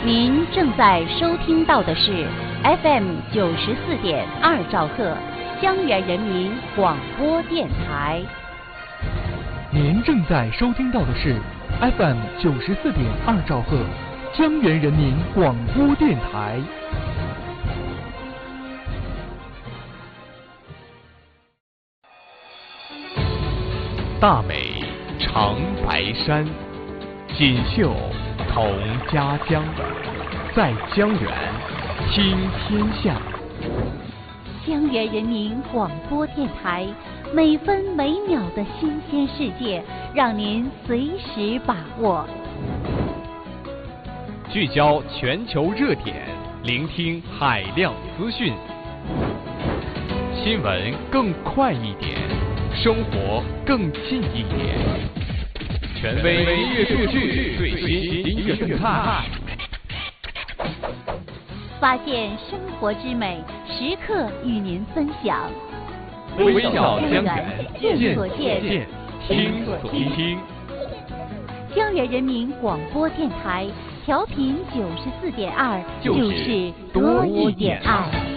您正在收听到的是 FM 94.2兆赫江源人民广播电台。 您正在收听到的是 FM 94.2兆赫江源人民广播电台。 大美长白山，锦绣同家乡，在江源听天下。 江源人民广播电台，每分每秒的新鲜世界，让您随时把握。 聚焦全球热点，聆听海量资讯，新闻更快一点，生活更近一点。权威音乐数据，最新音乐动态， 发现生活之美，时刻与您分享。 微笑江源， 见所见， 听所听。 江源人民广播电台，调频94.2，就是多一点爱。